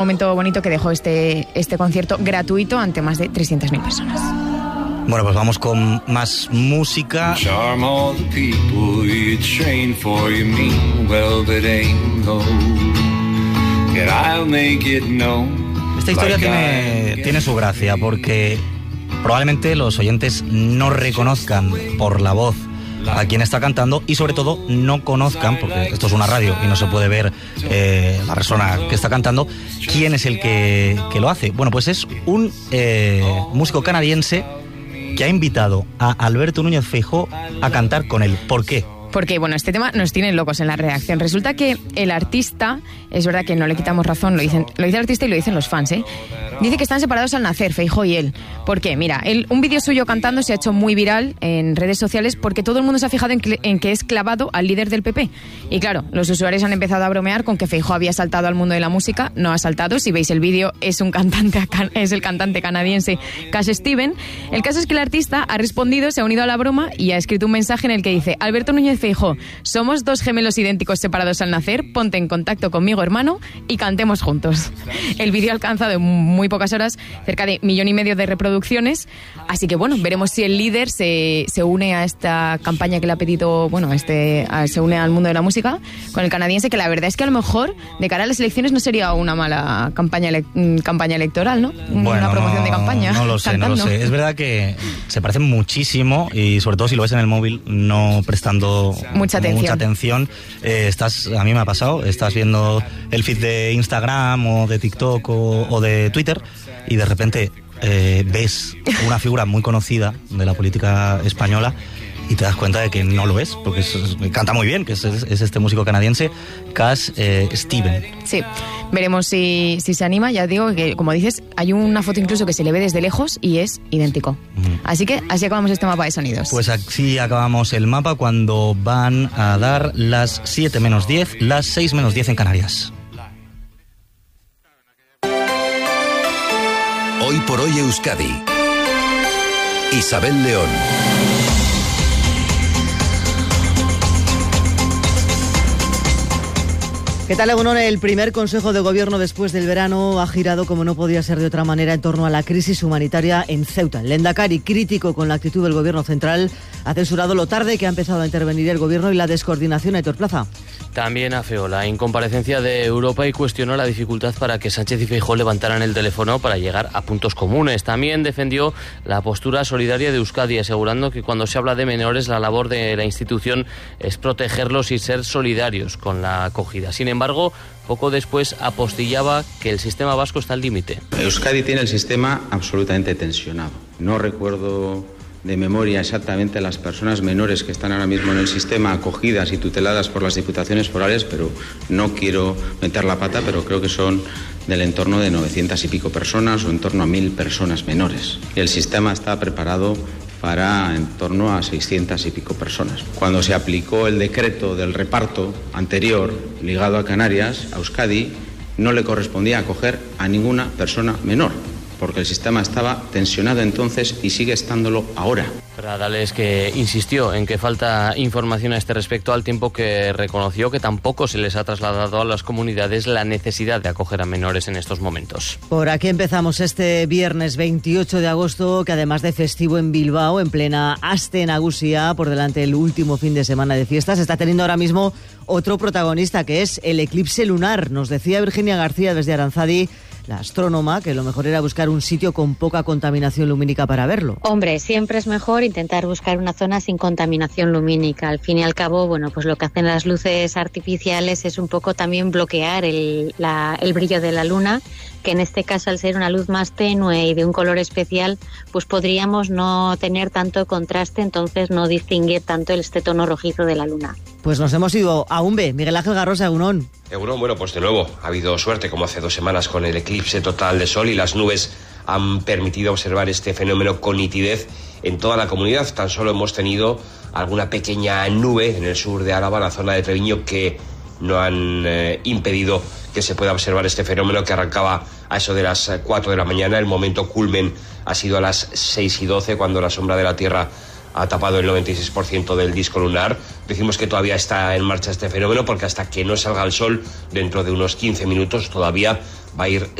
Momento bonito que dejó este concierto gratuito ante más de 300.000 personas. Bueno, pues vamos con más música. Esta historia tiene su gracia porque probablemente los oyentes no reconozcan por la voz a quien está cantando y sobre todo no conozcan, porque esto es una radio y no se puede ver la persona que está cantando, quién es el que lo hace. Bueno, pues es un músico canadiense que ha invitado a Alberto Núñez Feijóo a cantar con él. ¿Por qué? Porque, bueno, este tema nos tiene locos en la redacción. Resulta que el artista, es verdad que no le quitamos razón, lo dice el artista y lo dicen los fans, dice que están separados al nacer, Feijóo y él. ¿Por qué? Mira, un vídeo suyo cantando se ha hecho muy viral en redes sociales porque todo el mundo se ha fijado en que es clavado al líder del PP. Y claro, los usuarios han empezado a bromear con que Feijóo había saltado al mundo de la música. No ha saltado, si veis el vídeo es el cantante canadiense Cash Steven. El caso es que el artista ha respondido, se ha unido a la broma y ha escrito un mensaje en el que dice: Alberto Núñez Feijóo, somos dos gemelos idénticos separados al nacer, ponte en contacto conmigo, hermano, y cantemos juntos. El vídeo ha alcanzado en muy pocas horas cerca de 1,5 millones de reproducciones, así que bueno, veremos si el líder se une a esta campaña que le ha pedido, se une al mundo de la música con el canadiense, que la verdad es que a lo mejor de cara a las elecciones no sería una mala campaña electoral, ¿no? Una promoción de campaña. No lo sé. Es verdad que se parecen muchísimo y sobre todo si lo ves en el móvil no prestando mucha atención. A mí me ha pasado, estás viendo el feed de Instagram o de TikTok o de Twitter y de repente ves una figura muy conocida de la política española y te das cuenta de que no lo es, porque canta muy bien, que es este músico canadiense, Cash Steven. Sí, veremos si se anima. Ya digo que, como dices, hay una foto incluso que se le ve desde lejos y es idéntico. Así que así acabamos este mapa de sonidos. Pues así acabamos el mapa cuando van a dar las 7 menos 10, las 6 menos 10 en Canarias. Hoy por hoy Euskadi. Isabel León. ¿Qué tal, Egunon? El primer Consejo de Gobierno después del verano ha girado, como no podía ser de otra manera, en torno a la crisis humanitaria en Ceuta. El Lehendakari, crítico con la actitud del Gobierno central, ha censurado lo tarde que ha empezado a intervenir el Gobierno y la descoordinación. Aitor Plaza. También afeó la incomparecencia de Europa y cuestionó la dificultad para que Sánchez y Feijóo levantaran el teléfono para llegar a puntos comunes. También defendió la postura solidaria de Euskadi, asegurando que cuando se habla de menores la labor de la institución es protegerlos y ser solidarios con la acogida. Sin embargo, poco después apostillaba que el sistema vasco está al límite. Euskadi tiene el sistema absolutamente tensionado. No recuerdo de memoria exactamente las personas menores que están ahora mismo en el sistema acogidas y tuteladas por las diputaciones forales, pero no quiero meter la pata, pero creo que son del entorno de 900 y pico personas o en torno a 1.000 personas menores. Y el sistema está preparado para en torno a 600 y pico personas. Cuando se aplicó el decreto del reparto anterior ligado a Canarias, a Euskadi no le correspondía acoger a ninguna persona menor, porque el sistema estaba tensionado entonces y sigue estándolo ahora. Pradales, que insistió en que falta información a este respecto, al tiempo que reconoció que tampoco se les ha trasladado a las comunidades la necesidad de acoger a menores en estos momentos. Por aquí empezamos este viernes 28 de agosto, que además de festivo en Bilbao, en plena Aste Nagusia, por delante el último fin de semana de fiestas, está teniendo ahora mismo otro protagonista, que es el eclipse lunar. Nos decía Virginia García desde Aranzadi, la astrónoma, que lo mejor era buscar un sitio con poca contaminación lumínica para verlo. Hombre, siempre es mejor intentar buscar una zona sin contaminación lumínica. Al fin y al cabo, pues lo que hacen las luces artificiales es un poco también bloquear el brillo de la luna, que en este caso, al ser una luz más tenue y de un color especial, pues podríamos no tener tanto contraste, entonces no distinguir tanto este tono rojizo de la luna. Pues nos hemos ido a Umbe. Miguel Ángel Garrosa, Egunon. Egunon, bueno, pues de nuevo ha habido suerte, como hace 2 semanas con el eclipse total de sol, y las nubes han permitido observar este fenómeno con nitidez en toda la comunidad. Tan solo hemos tenido alguna pequeña nube en el sur de Álava, la zona de Treviño, que no han impedido que se pueda observar este fenómeno, que arrancaba a eso de las 4 de la mañana. El momento culmen ha sido a las 6:12, cuando la sombra de la Tierra ha tapado el 96% del disco lunar. Decimos que todavía está en marcha este fenómeno porque hasta que no salga el sol, dentro de unos 15 minutos, todavía va a ir